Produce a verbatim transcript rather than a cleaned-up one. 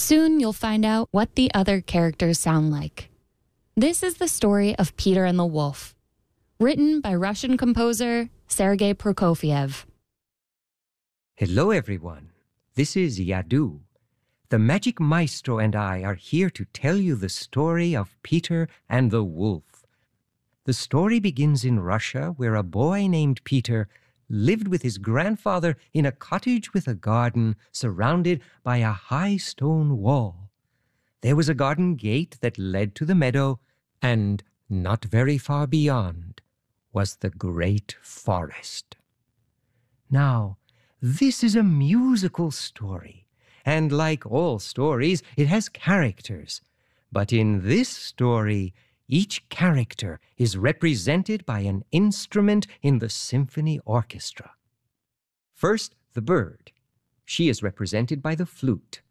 Soon you'll find out what the other characters sound like. This is the story of Peter and the Wolf, written by Russian composer Sergei Prokofiev. Hello, everyone. This is Yadu. The Magic Maestro and I are here to tell you the story of Peter and the Wolf. The story begins in Russia, where a boy named Peter lived with his grandfather in a cottage with a garden surrounded by a high stone wall. There was a garden gate that led to the meadow, and not very far beyond was the great forest. Now, this is a musical story, and like all stories, it has characters. But in this story, each character is represented by an instrument in the symphony orchestra. First, the bird. She is represented by the flute.